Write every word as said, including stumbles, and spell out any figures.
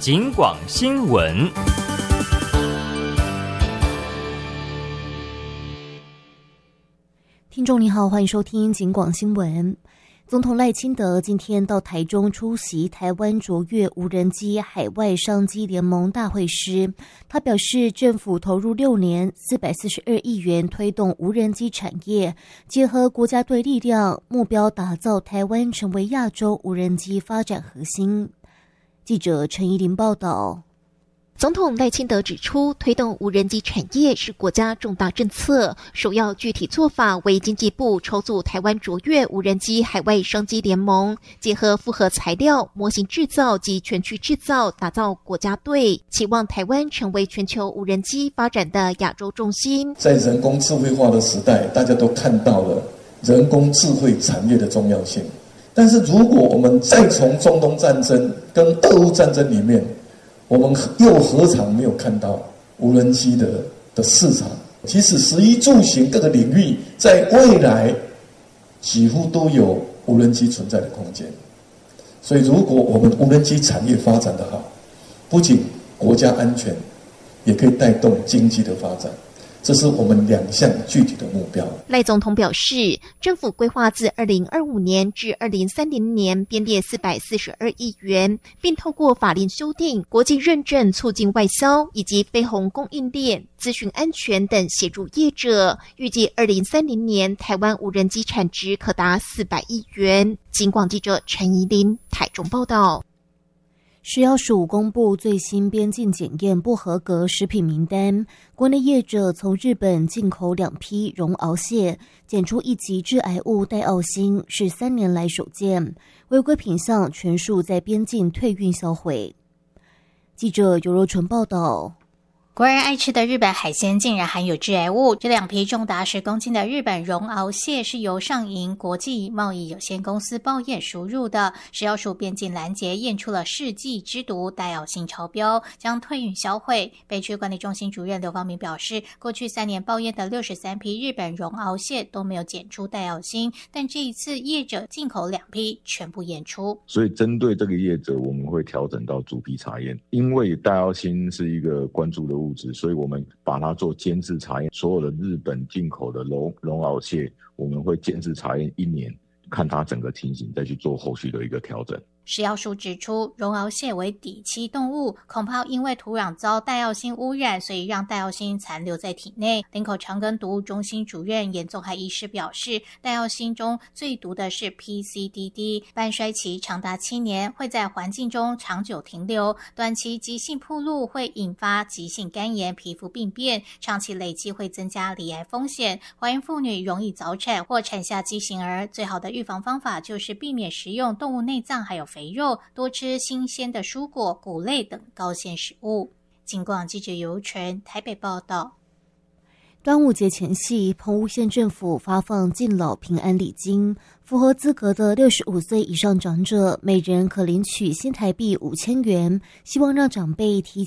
警广新闻。 听众你好，欢迎收听警广新闻。总统赖清德今天到台中出席台湾卓越无人机海外商机联盟大会时，他表示政府投入六年四百四十二亿元推动无人机产业，结合国家队力量，目标打造台湾成为亚洲无人机发展核心。记者陈怡琳报道。 总统赖清德指出，推动无人机产业是国家重大政策，首要具体做法为经济部筹组台湾卓越无人机海外商机联盟，结合复合材料、模型制造及全区制造，打造国家队，期望台湾成为全球无人机发展的亚洲重心。 在人工智慧化的时代，大家都看到了人工智慧产业的重要性。但是如果我们再从中东战争跟俄乌战争里面，我们又何尝没有看到无人机的的市场？其实食衣住行各个领域，在未来几乎都有无人机存在的空间。所以，如果我们无人机产业发展得好，不仅国家安全，也可以带动经济的发展。这是我们两项具体的目标。 赖总统表示，政府规划自二零二五年至二零三零年编列四百四十二亿元，并透过法令修订、国际认证促进外销以及非红供应链、资讯安全等协助业者。预计二零三零年台湾无人机产值可达四百亿元。警广记者陈怡琳台中报道。 食药署公布最新边境检验不合格食品名单，国内业者从日本进口两批绒螯蟹，检出一级致癌物戴奥辛，是三年来首见，违规品项全数在边境退运销毁。记者尤柔纯报道。 国人爱吃的日本海鲜竟然含有致癌物，这两批重达十公斤的日本绒螯蟹是由上银国际贸易有限公司报验输入的，食药署边境拦截验出了世纪之毒戴奥辛超标，将退运销毁。北区管理中心主任刘方明表示，过去三年报验的六十三批日本绒螯蟹都没有检出戴奥辛，但这一次业者进口两批全部验出。 所以针对这个业者，我们会调整到逐批查验，因为戴奥辛是一个关注的物质，所以我们把它做监制查验。所有的日本进口的绒绒螯蟹，我们会监制查验一年，看它整个情形，再去做后续的一个调整。 食药署指出，绒螯蟹为底栖动物，恐怕因为土壤遭戴奥辛污染，所以让戴奥辛残留在体内。林口长庚毒物中心主任严宗海医师表示，戴奥辛中最毒的是 P C D D， 半衰期长达七年，会在环境中长久停留，短期急性暴露会引发急性肝炎、皮肤病变，长期累积会增加罹癌风险。怀孕妇女容易早产或产下畸形儿，最好的预防方法就是避免食用动物内脏还有肥肉，多吃新鲜的蔬果、谷类等高纤食物。警广记者尤纯台北报道。 端午节前夕，澎湖县政府发放敬老平安礼金，符合资格的六十五岁以上长者，每人可领取新台币五千元，希望让长辈提